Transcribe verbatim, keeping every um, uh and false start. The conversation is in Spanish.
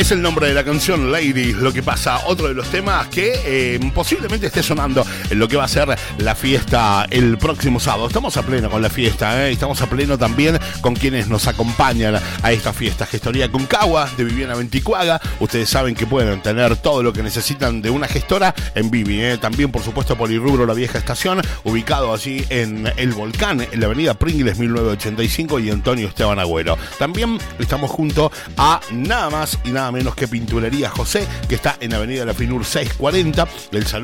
Es el nombre de la canción Lady, lo que pasa, otro de los temas que eh, posiblemente esté sonando en lo que va a ser la fiesta el próximo sábado. Estamos a pleno con la fiesta, ¿eh? Estamos a pleno también con quienes nos acompañan a esta fiesta. Gestoría Concagua de Viviana Venticuaga. Ustedes saben que pueden tener todo lo que necesitan de una gestora en Vivi, ¿eh? También, por supuesto, Polirrubro La Vieja Estación, ubicado allí en El Volcán, en la avenida Pringles mil novecientos ochenta y cinco, y Antonio Esteban Agüero. También estamos junto a nada más y nada menos que Pinturería José, que está en Avenida La Finur seiscientos cuarenta. El saludo